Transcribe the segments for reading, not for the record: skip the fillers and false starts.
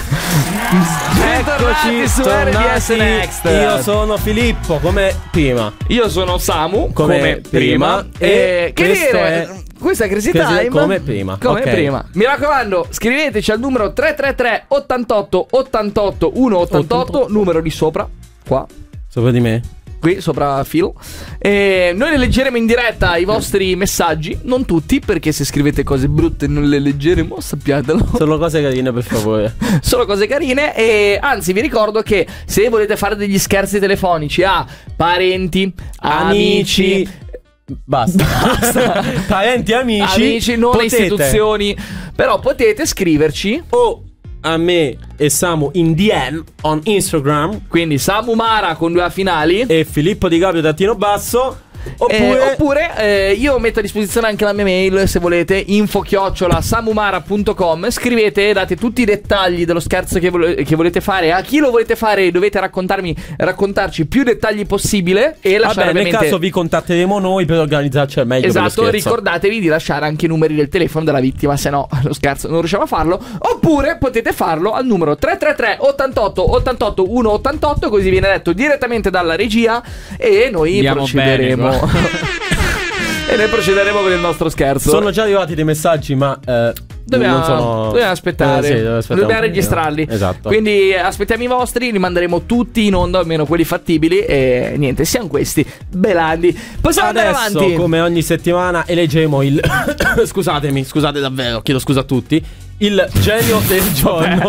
Eccoci su RDS Next. Io sono Filippo, come prima. Io sono Samu, come prima. E che questo dire? Questa è Crazy Time. Come prima. Come Ok. prima. Mi raccomando, scriveteci al numero 333 88 88 188, numero di sopra, qua, Sopra di me. qui sopra Phil. E noi le leggeremo in diretta i vostri messaggi, non tutti, perché se scrivete cose brutte non le leggeremo, sappiatelo. Solo cose carine, per favore. Solo cose carine. E anzi, vi ricordo che se volete fare degli scherzi telefonici a parenti, amici, Basta. Parenti, amici, non potete. istituzioni, però potete scriverci. O a me e Samu in DM on Instagram. Quindi Samu Mara con 2 A finali. E Filippo Di Caprio _. Oppure io metto a disposizione anche la mia mail, se volete, info@samumara.com. Scrivete, date tutti i dettagli dello scherzo che volete fare, a chi lo volete fare, dovete raccontarci più dettagli possibile e lasciare nel caso vi contatteremo noi per organizzarci al meglio. Esatto, ricordatevi di lasciare anche i numeri del telefono della vittima, se no lo scherzo non riusciamo a farlo. Oppure potete farlo al numero 333 88 88 188, così viene detto direttamente dalla regia e noi procederemo. E noi procederemo con il nostro scherzo. Sono già arrivati dei messaggi, ma dobbiamo aspettare. Dobbiamo registrarli. Esatto. Quindi aspettiamo i vostri, li manderemo tutti in onda, almeno quelli fattibili. E niente, siano questi belandi. Possiamo andare avanti. Come ogni settimana eleggeremo il scusate davvero, chiedo scusa a tutti. Il genio del giorno.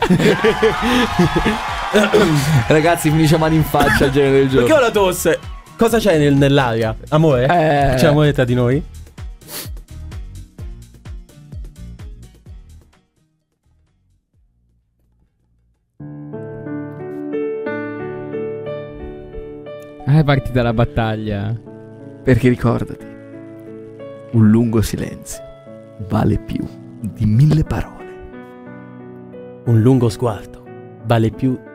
Ragazzi, finisce mani in faccia il genio del giorno. Perché ho la tosse? Cosa c'è nell'aria? Amore? C'è amore tra di noi? È partita la battaglia. Perché ricordati, un lungo silenzio vale più di 1000 parole. Un lungo sguardo vale più